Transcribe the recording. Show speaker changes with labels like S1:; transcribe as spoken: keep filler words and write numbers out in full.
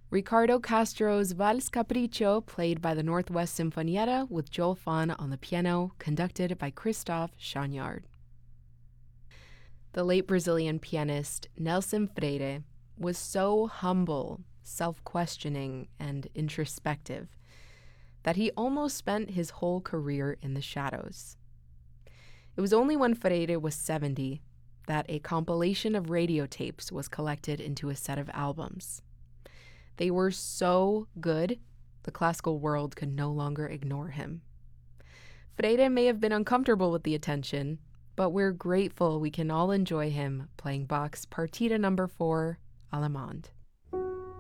S1: Ricardo Castro's Vals Capriccio, played by the Northwest Sinfonietta with Joel Fahn on the piano, conducted by Christophe Chagnard. The late Brazilian pianist Nelson Freire was so humble, self-questioning, and introspective that he almost spent his whole career in the shadows. It was only when Freire was seventy that a compilation of radio tapes was collected into a set of albums. They were so good, the classical world could no longer ignore him. Freire may have been uncomfortable with the attention, but we're grateful we can all enjoy him playing Bach's Partita number four, Allemande.